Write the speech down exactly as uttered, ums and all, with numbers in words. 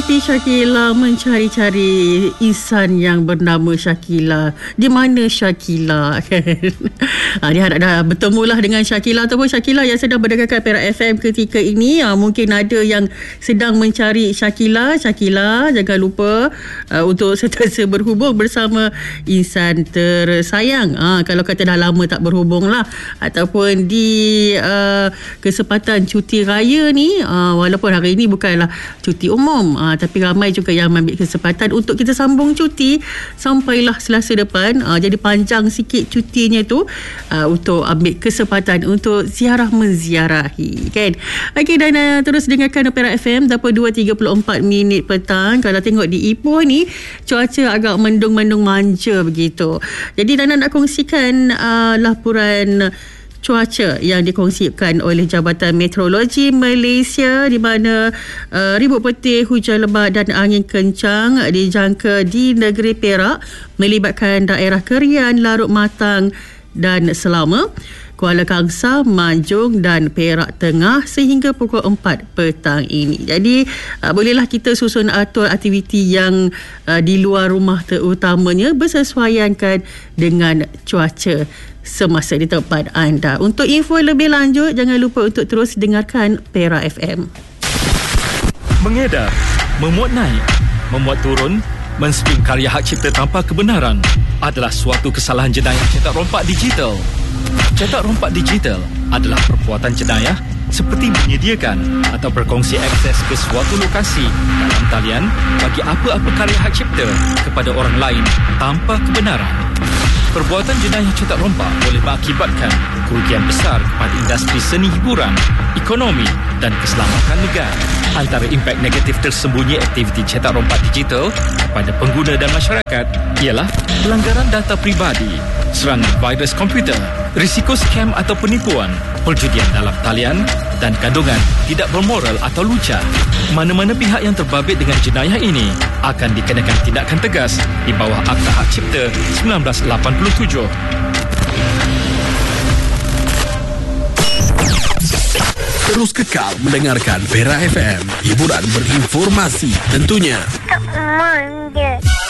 mimpi Shakila mencari-cari insan yang bernama Shakila. Di mana Shakila? ha, dia harap dah bertemulah dengan Shakila ataupun Shakila yang sedang mendengarkan Perak F M ketika ini. Ha, mungkin ada yang sedang mencari Shakila. Shakila, jangan lupa uh, untuk sentiasa berhubung bersama insan tersayang. Ha, kalau kata dah lama tak berhubung lah. Ataupun di uh, kesempatan cuti raya ni, uh, walaupun hari ini bukanlah cuti umum, Ha, tapi ramai juga yang ambil kesempatan untuk kita sambung cuti sampailah Selasa depan. Ha, jadi panjang sikit cutinya tu uh, untuk ambil kesempatan untuk ziarah menziarahi, kan? Okey, dan uh, terus dengarkan Perak F M dah dua tiga puluh empat minit petang. Kalau tengok di Ipoh ni, cuaca agak mendung-mendung manja begitu. Jadi Nana nak kongsikan uh, laporan cuaca yang dikongsikan oleh Jabatan Meteorologi Malaysia, di mana uh, ribut petir, hujan lebat dan angin kencang dijangka di negeri Perak melibatkan daerah Kerian, Larut Matang dan Selama, Kuala Kangsar, Manjung dan Perak Tengah sehingga pukul empat petang ini. Jadi uh, bolehlah kita susun atur aktiviti yang uh, di luar rumah, terutamanya bersesuaiankan dengan cuaca semasa di tempat anda. Untuk info lebih lanjut, jangan lupa untuk terus dengarkan Perak F M. Mengedar, memuat naik, memuat turun, men-stream karya hak cipta tanpa kebenaran adalah suatu kesalahan jenayah cetak rompak digital. Cetak rompak digital adalah perbuatan jenayah seperti menyediakan atau berkongsi akses ke suatu lokasi dalam talian bagi apa-apa karya hak cipta kepada orang lain tanpa kebenaran. Perbuatan jenayah cetak rompak boleh mengakibatkan kerugian besar kepada industri seni hiburan, ekonomi dan keselamatan negara. Antara impak negatif tersembunyi aktiviti cetak rompak digital kepada pengguna dan masyarakat ialah pelanggaran data pribadi, serangan virus komputer, risiko skam atau penipuan, perjudian dalam talian dan kandungan tidak bermoral atau lucah. Mana-mana pihak yang terbabit dengan jenayah ini akan dikenakan tindakan tegas di bawah Akta Hak Cipta seribu sembilan ratus lapan puluh tujuh. Terus kekal mendengarkan Perak F M, hiburan berinformasi tentunya. Tak manja.